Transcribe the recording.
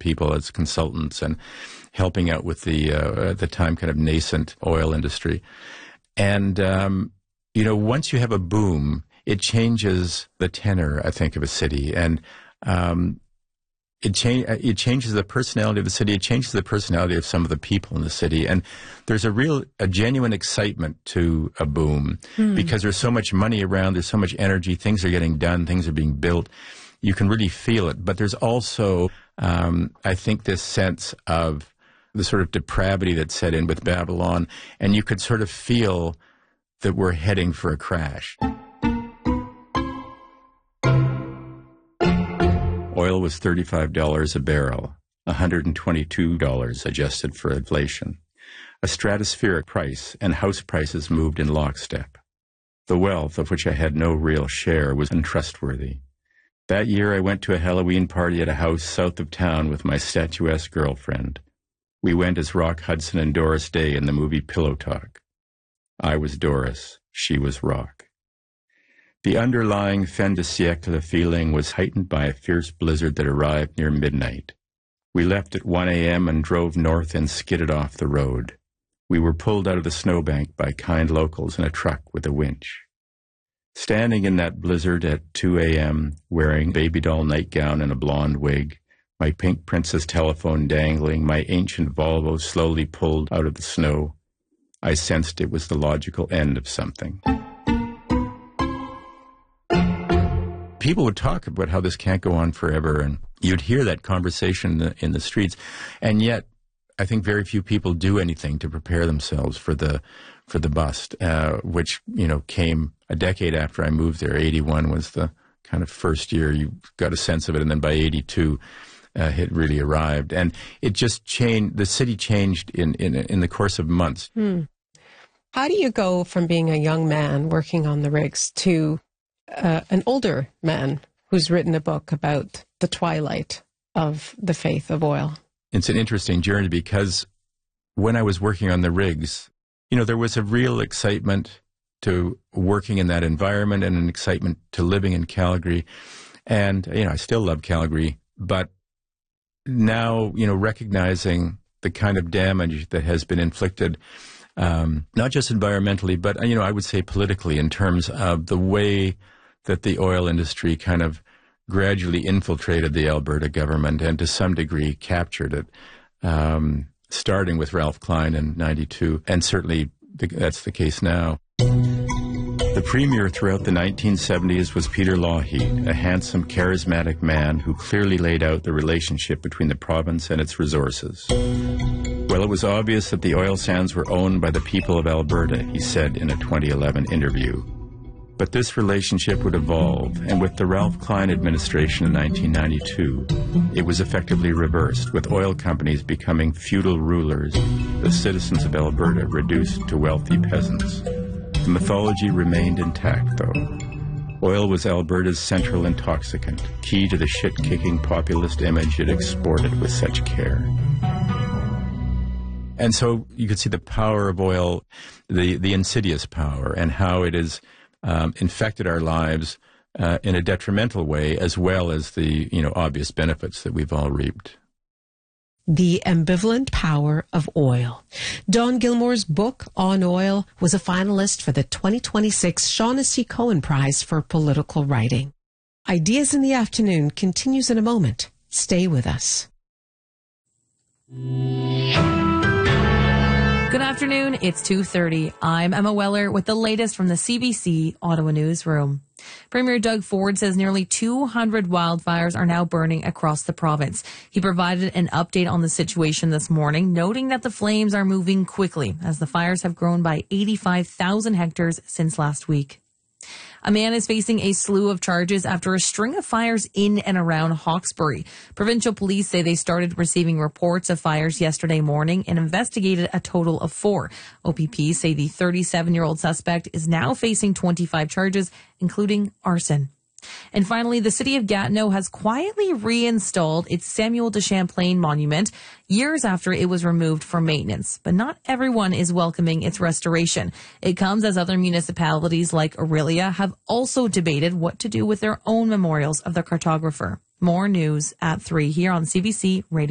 people as consultants and helping out with the at the time kind of nascent oil industry. And once you have a boom, it changes the tenor, I think, of a city, and it changes the personality of the city. It changes the personality of some of the people in the city. And there's a genuine excitement to a boom because there's so much money around, there's so much energy, things are getting done, things are being built. You can really feel it. But there's also, I think, this sense of the sort of depravity that set in with Babylon. And you could sort of feel that we're heading for a crash. Oil was $35 a barrel, $122 adjusted for inflation. A stratospheric price, and house prices moved in lockstep. The wealth, of which I had no real share, was untrustworthy. That year I went to a Halloween party at a house south of town with my statuesque girlfriend. We went as Rock Hudson and Doris Day in the movie Pillow Talk. I was Doris, she was Rock. The underlying fin de siècle feeling was heightened by a fierce blizzard that arrived near midnight. We left at 1 a.m. and drove north and skidded off the road. We were pulled out of the snowbank by kind locals in a truck with a winch. Standing in that blizzard at 2 a.m., wearing a baby doll nightgown and a blonde wig, my pink Princess telephone dangling, my ancient Volvo slowly pulled out of the snow, I sensed it was the logical end of something. People would talk about how this can't go on forever, and you'd hear that conversation in the streets, and yet I think very few people do anything to prepare themselves for the bust, which came a decade after I moved there. 81 was the kind of first year you got a sense of it, and then by 82 it really arrived, and it just changed. The city changed in the course of months. How do you go from being a young man working on the rigs to an older man who's written a book about the twilight of the faith of oil? It's an interesting journey because when I was working on the rigs, there was a real excitement to working in that environment and an excitement to living in Calgary. And, I still love Calgary, but now, recognizing the kind of damage that has been inflicted, not just environmentally, but, I would say politically, in terms of the way that the oil industry kind of gradually infiltrated the Alberta government and to some degree captured it, starting with Ralph Klein in 92, and certainly that's the case now. The premier throughout the 1970s was Peter Lougheed, a handsome, charismatic man who clearly laid out the relationship between the province and its resources. Well, it was obvious that the oil sands were owned by the people of Alberta, he said in a 2011 interview. But this relationship would evolve, and with the Ralph Klein administration in 1992, it was effectively reversed, with oil companies becoming feudal rulers, the citizens of Alberta reduced to wealthy peasants. The mythology remained intact, though. Oil was Alberta's central intoxicant, key to the shit-kicking populist image it exported with such care. And so you could see the power of oil, the insidious power, and how it has infected our lives in a detrimental way, as well as the obvious benefits that we've all reaped. The Ambivalent Power of Oil. Don Gilmore's book on oil was a finalist for the 2026 Shaughnessy Cohen Prize for Political Writing. Ideas in the Afternoon continues in a moment. Stay with us. Good afternoon. It's 2:30. I'm Emma Weller with the latest from the CBC Ottawa Newsroom. Premier Doug Ford says nearly 200 wildfires are now burning across the province. He provided an update on the situation this morning, noting that the flames are moving quickly as the fires have grown by 85,000 hectares since last week. A man is facing a slew of charges after a string of fires in and around Hawkesbury. Provincial police say they started receiving reports of fires yesterday morning and investigated a total of 4. OPP say the 37-year-old suspect is now facing 25 charges, including arson. And finally, the city of Gatineau has quietly reinstalled its Samuel de Champlain monument years after it was removed for maintenance. But not everyone is welcoming its restoration. It comes as other municipalities like Aurelia have also debated what to do with their own memorials of the cartographer. More news at 3 here on CBC Radio.